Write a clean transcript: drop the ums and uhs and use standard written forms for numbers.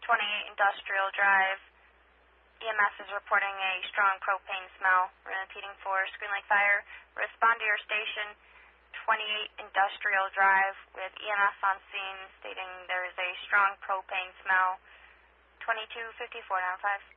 28 Industrial Drive. EMS is reporting a strong propane smell. Repeating for Screen Lake Fire. Respond to your station, 28 Industrial Drive, with EMS on scene stating there is a strong propane smell. 225495.